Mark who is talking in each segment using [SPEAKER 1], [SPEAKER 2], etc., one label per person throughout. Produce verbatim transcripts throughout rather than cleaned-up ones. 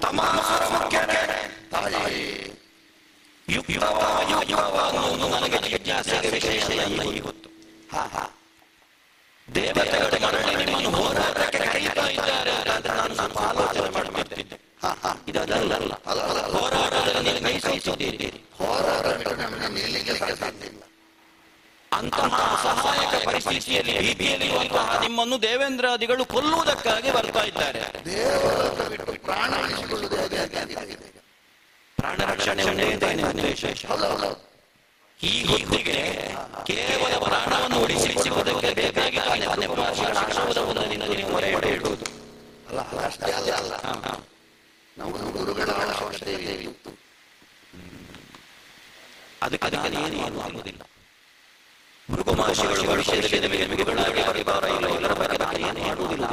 [SPEAKER 1] ತಮಾಸುರ ಮುಖ್ಯನೇ ತಾಯಿ ಯುಕ್ತವಾಯುವನ್ನು ನನಗೆ ಜಿಜ್ಞಾಸೆಗೆ ವಿಶೇಷ ಎಲ್ಲ ಈ ಗೊತ್ತು. ದೇವತೆಗಳು ಮರಳಿ ನಿಮ್ಮನ್ನು ಹೋರಾಟಕ್ಕೆ ಕರೀತಾ ಇದ್ದಾರೆ ಅಂತ ನಾನು ಸ್ವಲ್ಪ ಆಲೋಚನೆ ಮಾಡುತ್ತಿದ್ದೆ. ಇದಲ್ಲ ಹೋರಾಟದಲ್ಲಿ ನೀವು ಕೈ ಸಹಿಸಿದ್ದೀರಿ. ಅಂತಹ ಸಹಾಯಕ ಪರಿಸ್ಥಿತಿಯಲ್ಲಿ ಭೀತಿಯಲ್ಲಿ ನಿಮ್ಮನ್ನು ದೇವೇಂದ್ರಾದಿಗಳು ಕೊಲ್ಲುವುದಕ್ಕಾಗಿ ಬರ್ತಾ ಇದ್ದಾರೆ. ಪ್ರಾಣ ರಕ್ಷಣೆ ಈ ಹೊತ್ತಿಗೆ ಕೇವಲ ಪ್ರಾಣವನ್ನು ಉಳಿಸಿಕೊಳ್ಳುವುದಕ್ಕೆ ಬೇಕಾಗಿ ನೀವು ಹೊರೆ ಇಡುವುದು ಅದಕ್ಕೆ ಏನು ಆಗುವುದಿಲ್ಲ. ಭೃಗುಮಹರ್ಷಿಗಳ ವಿಷಯದಲ್ಲಿ ನಿಮಗೆ ಬಿಡಾಗಿ ಪರಿವಾರ ಇಲ್ಲ, ಎಲ್ಲರ ಬಗ್ಗೆ ಏನು ಮಾಡುವುದಿಲ್ಲ.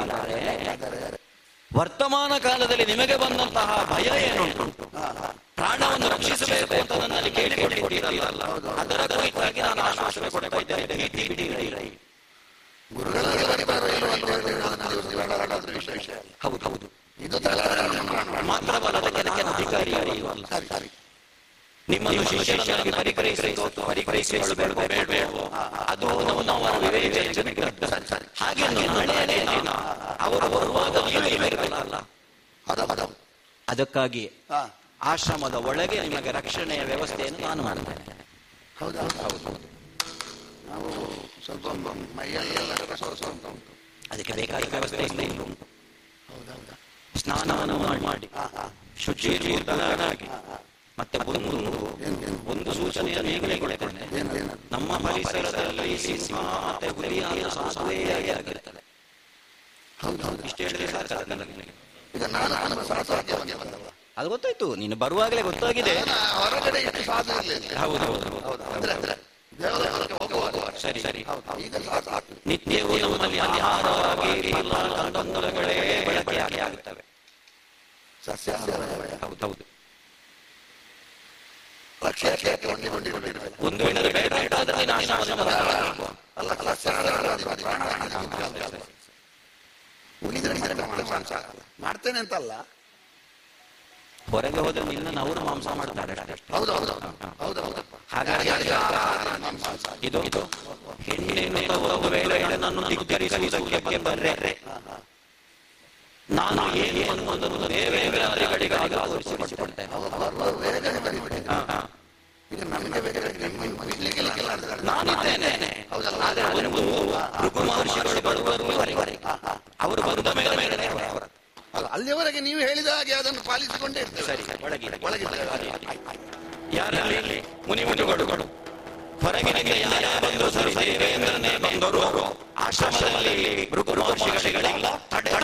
[SPEAKER 1] ವರ್ತಮಾನ ಕಾಲದಲ್ಲಿ ನಿಮಗೆ ಬಂದಂತಹ ಭಯ ಏನುಂಟು, ಪ್ರಾಣವನ್ನು ರಕ್ಷಿಸಬೇಕು ಅಂತ ನನ್ನಲ್ಲಿ ಕೇಳಿಕೊಂಡಿದ್ದೀರಲ್ಲ, ಅದರ ಕುರಿತಾಗಿ ನಾನು ಆಶ್ವಾಸನೆ ಕೊಡ್ತಾ ಇದ್ದೇನೆ. ಭೀತಿ ಬಿಡಿ. ಹೌದು ಹೌದು ಮಾತ್ರವಲ್ಲ, ಅದಕ್ಕೆ ನಾನು ಅಧಿಕಾರಿ ಅಲ್ಲ. ನಿಮ್ಮನ್ನು ಶಿಷ್ಯನಾಗಿ ಪರಿಕರಿಸಬೇಕು ಪರಿಕರಿಸಬೇಕು ಬೇಡಬೇಡವೋ ಅದು ನಾವು ವಿವೇಚನೆ. ಹಾಗೆ ಅವರು ಬರುವಾಗ ಅದಕ್ಕಾಗಿ ಆಶ್ರಮದ ಒಳಗೆ ನಿಮಗೆ ರಕ್ಷಣೆಯ ವ್ಯವಸ್ಥೆಯನ್ನು ನಾನು ಮಾಡ್ತೇನೆ.
[SPEAKER 2] ಹೌದಾ? ಹೌದು. ನಾವು ಸ್ವಲ್ಪ ಮೈಯಲ್ಲೆಲ್ಲ
[SPEAKER 1] ಅದಕ್ಕೆ ಬೇಕಾದ ವ್ಯವಸ್ಥೆ ಇಲ್ಲ. ಸ್ನಾನವನ್ನು ಮಾಡಿ ಶುಚಿಯಾಗಿ ಮತ್ತೆ ಒಂದು ಒಂದು ಸೂಚನೆಯನ್ನು ಈಗಲೇ ಕೊಡ್ತೇನೆ. ನಮ್ಮ ಪರಿಸರದಲ್ಲಿ ಸಿಂಹ ಮತ್ತೆ ಹುಲಿಯಾದ ಸಾಸುವೆಯಾಗಿ ಆಗಿರ್ತದೆ. ಇಷ್ಟು ಹೇಳಿದ್ರೆ
[SPEAKER 2] ಈಗ ನಾನು
[SPEAKER 1] ಅದು ಗೊತ್ತಾಯ್ತು, ನೀನು ಬರುವಾಗಲೇ ಗೊತ್ತಾಗಿದೆ.
[SPEAKER 2] ಹೊರಗಡೆ ಸಾಧು ಇರಲಿಲ್ಲ.
[SPEAKER 1] ಹೌದು ಸರಿ ಸರಿ. ನಿತ್ಯವೂ ನಮ್ಮಲ್ಲಿ ಆಹಾರವಾಗಿ ಕಂದಮೂಲಗಳೇ ಬಳಕೆಯಾಗಿ ಆಗುತ್ತವೆ. ಹೌದು ಹೌದು. ಒಂದು ವೇಳೆ ಬೇಡ ಆದರೆ
[SPEAKER 2] ಮಾಡ್ತೇನೆ ಅಂತಲ್ಲ,
[SPEAKER 1] ಹೊರಗೆ ಹೋದ್ರೆ ನಿನ್ನ ಅವರು ಮಾಂಸ ಮಾಡ್ತಾರೆ.
[SPEAKER 2] ಹೌದು ಹೌದು ಹೌದು ಹೌದು.
[SPEAKER 1] ಹಾಗಾಗಿ ಇದು ಇದು ಹೆಣ್ಣಿನ ಒಂದು ವೇಳೆ ನನ್ನ ಧಿಕ್ಕರಿಸುವುದಕ್ಕೆ ಬರ್ರೆ ನಾನು ಏನು ಅನ್ನೋದನ್ನು ದೇವೇಂದ್ರಾದಿಗಳಿಗಾಗಿ ತೋರಿಸಿಕೊಡ್ತೇನೆ. ನಾನಿದ್ದೇನೆ. ಆದರೆ ಒಂದು ಭೃಗುಮಹರ್ಷಿಗಳು ಬರುವವರೆಗೆ ಅವರು ಬಂದ ಮೇಲೆ ಮೇಲೆ
[SPEAKER 2] ಅಲ್ಲಿಯವರೆಗೆ ನೀವು ಹೇಳಿದ ಹಾಗೆ ಅದನ್ನು ಪಾಲಿಸಿಕೊಂಡೇ ಇರ್ತೇವೆ.
[SPEAKER 1] ಸರಿ, ಒಳಗೆ ಒಳಗೆ ಯಾರಲ್ಲಿ ಮುನಿ ಮುನಿಗಳು ಹೊರಗಿನಿಂದ ಯಾರ ಬಂದು ಸರಿ ದೇವೇಂದ್ರನೇ ಬಂದರು ಆಶ್ರಮದಲ್ಲಿ ಭೃಗುಮಹರ್ಷಿಗಳಿಲ್ಲ. ತಡೆ